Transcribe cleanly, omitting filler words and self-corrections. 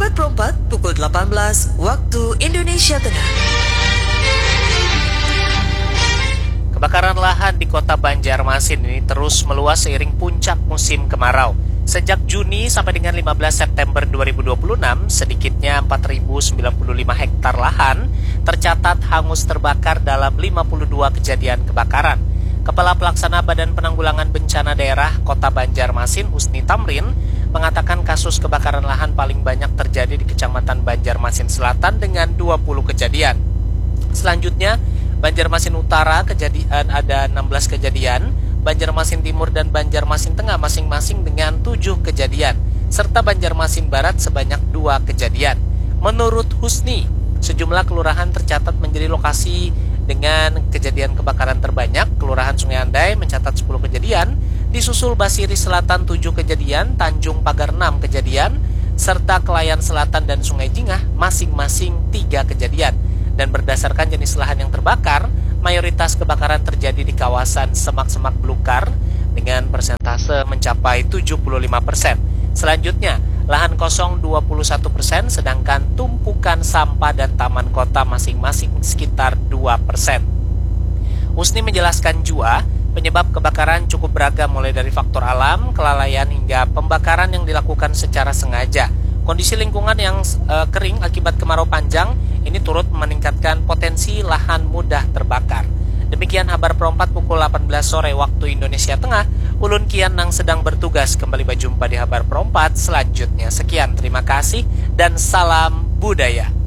Habar Perempat pukul 18 waktu Indonesia Tengah. Kebakaran lahan di kota Banjarmasin ini terus meluas seiring puncak musim kemarau. Sejak Juni sampai dengan 15 September 2026, sedikitnya 4.095 hektar lahan tercatat hangus terbakar dalam 52 kejadian kebakaran. Kepala Pelaksana Badan Penanggulangan Bencana Daerah Kota Banjarmasin, Husni Tamrin, mengatakan kasus kebakaran lahan paling banyak terjadi di Kecamatan Banjarmasin Selatan dengan 20 kejadian. Selanjutnya, Banjarmasin Utara kejadian ada 16 kejadian, Banjarmasin Timur dan Banjarmasin Tengah masing-masing dengan 7 kejadian, serta Banjarmasin Barat sebanyak 2 kejadian. Menurut Husni, sejumlah kelurahan tercatat menjadi lokasi dengan kejadian kebakaran terbanyak. Kelurahan Sungai Andai mencatat 10 kejadian, disusul Basiri Selatan 7 kejadian, Tanjung Pagar 6 kejadian, serta Kelayan Selatan dan Sungai Jingah masing-masing 3 kejadian. Dan berdasarkan jenis lahan yang terbakar, mayoritas kebakaran terjadi di kawasan semak-semak belukar dengan persentase mencapai 75%. Selanjutnya, lahan kosong 21%, sedangkan tumpukan sampah dan taman kota masing-masing sekitar 2%. Husni menjelaskan juga, penyebab kebakaran cukup beragam mulai dari faktor alam, kelalaian hingga pembakaran yang dilakukan secara sengaja. Kondisi lingkungan yang kering akibat kemarau panjang ini turut meningkatkan potensi lahan mudah terbakar. Demikian Habar Perempat pukul 18 sore waktu Indonesia Tengah. Ulun Kian yang sedang bertugas kembali berjumpa di Habar Perempat selanjutnya. Sekian, terima kasih dan salam budaya.